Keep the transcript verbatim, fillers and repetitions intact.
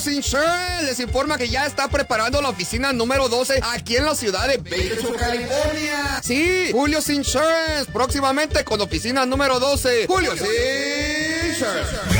Insurance les informa que ya está preparando la oficina número doce aquí en la ciudad de Bakersfield, California. Sí, Julio's Insurance, próximamente con oficina número doce. Julio's Insurance.